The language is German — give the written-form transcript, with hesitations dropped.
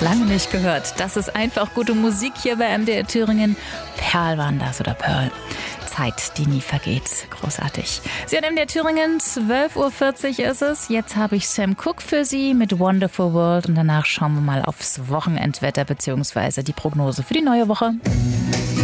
Lange nicht gehört. Das ist einfach gute Musik hier bei MDR Thüringen. Pearl waren das oder Pearl. Zeit, die nie vergeht. Großartig. Sie hat MDR Thüringen, 12:40 Uhr ist es. Jetzt habe ich Sam Cooke für Sie mit Wonderful World und danach schauen wir mal aufs Wochenendwetter bzw. die Prognose für die neue Woche.